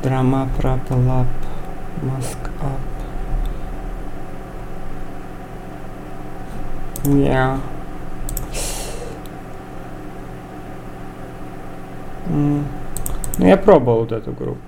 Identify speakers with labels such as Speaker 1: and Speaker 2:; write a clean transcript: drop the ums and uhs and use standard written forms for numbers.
Speaker 1: Drama, Prapple Up, Mask Up. Yeah. Ну, я пробовал вот эту группу.